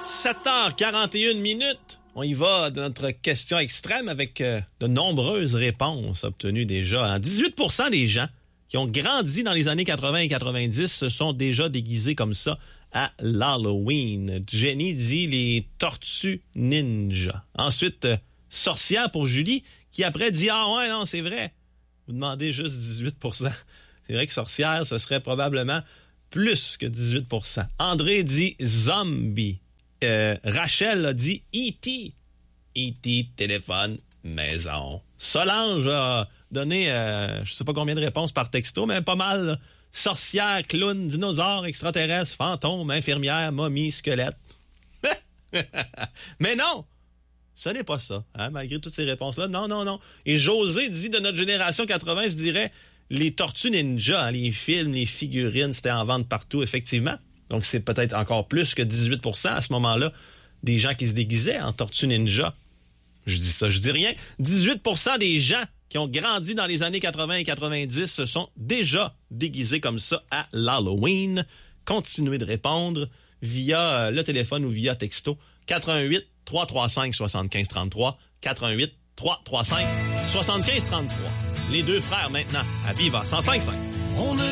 7h41. On y va de notre question extrême avec de nombreuses réponses obtenues déjà. 18% des gens qui ont grandi dans les années 80 et 90 se sont déjà déguisés comme ça à l'Halloween. Jenny dit les tortues ninja. Ensuite, sorcière pour Julie, qui après dit « Ah ouais, non, c'est vrai. » Vous demandez juste 18%. C'est vrai que sorcière, ce serait probablement plus que 18%. André dit « Zombie ». Rachel a dit E.T. E.T. téléphone, maison. Solange a donné, je sais pas combien de réponses par texto, mais pas mal. Là. Sorcière, clown, dinosaure, extraterrestre, fantôme, infirmière, momie, squelette. Mais non! Ce n'est pas ça, hein, malgré toutes ces réponses-là. Non. Et José dit de notre génération 80, je dirais, les tortues ninja, hein, les films, les figurines, c'était en vente partout, effectivement. Donc, c'est peut-être encore plus que 18% à ce moment-là des gens qui se déguisaient en tortues ninja. Je dis ça, je dis rien. 18% des gens qui ont grandi dans les années 80 et 90 se sont déjà déguisés comme ça à l'Halloween. Continuez de répondre via le téléphone ou via texto 88 335 75 33 88 335 75 33. Les deux frères maintenant à Viva 105.5.